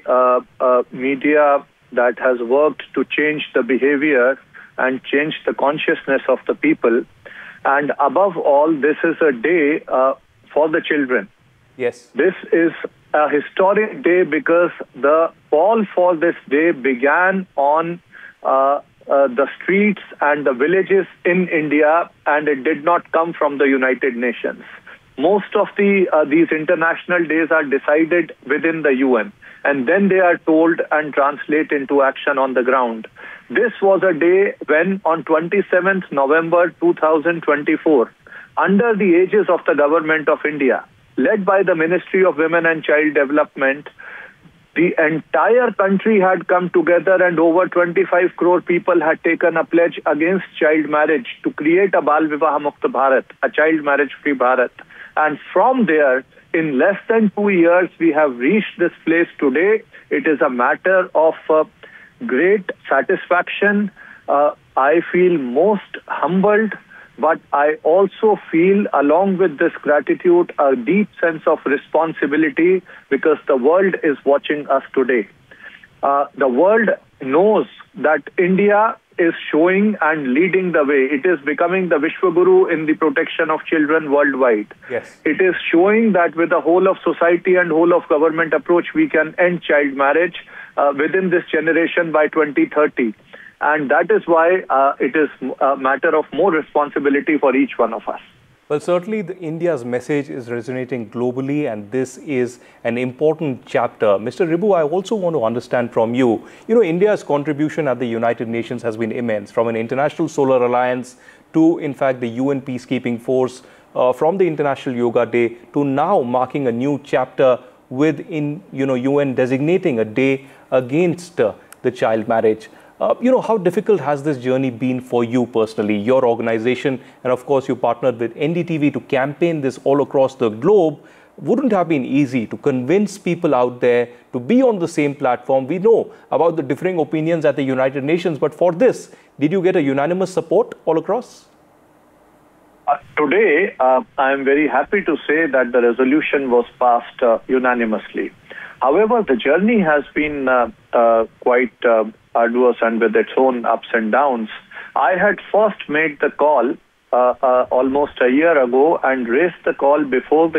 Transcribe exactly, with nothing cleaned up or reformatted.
uh, uh, media that has worked to change the behavior and change the consciousness of the people. And above all, this is a day uh, for the children. Yes. This is a historic day because the call for this day began on uh, uh, the streets and the villages in India, and it did not come from the United Nations. Most of the uh, these international days are decided within the U N, and then they are told and translate into action on the ground. This was a day when on twenty-seventh November two thousand twenty-four, under the aegis of the government of India, led by the Ministry of Women and Child Development, the entire country had come together and over twenty-five crore people had taken a pledge against child marriage to create a Bal Vivaha Mukta Bharat, a child marriage-free Bharat. And from there, in less than two years, we have reached this place today. It is a matter of uh, great satisfaction. Uh, I feel most humbled, but I also feel, along with this gratitude, a deep sense of responsibility because the world is watching us today. Uh, the world knows that India is showing and leading the way. It is becoming the Vishwaguru in the protection of children worldwide. Yes. It is showing that with the whole of society and whole of government approach, we can end child marriage uh, within this generation by twenty thirty. And that is why uh, it is a matter of more responsibility for each one of us. Well, certainly the India's message is resonating globally, and this is an important chapter. Mister Ribu, I also want to understand from you, you know, India's contribution at the United Nations has been immense, from an International Solar Alliance to, in fact, the U N Peacekeeping Force, uh, from the International Yoga Day to now marking a new chapter with, in, you know, U N designating a day against uh, the child marriage. Uh, you know, how difficult has this journey been for you personally, your organization, and of course you partnered with N D T V to campaign this all across the globe? Wouldn't have been easy to convince people out there to be on the same platform. We know about the differing opinions at the United Nations, but for this, did you get a unanimous support all across? Uh, today, uh, I am very happy to say that the resolution was passed uh, unanimously. However, the journey has been uh, uh, quite uh, arduous and with its own ups and downs. I had first made the call uh, uh, almost a year ago and raised the call before the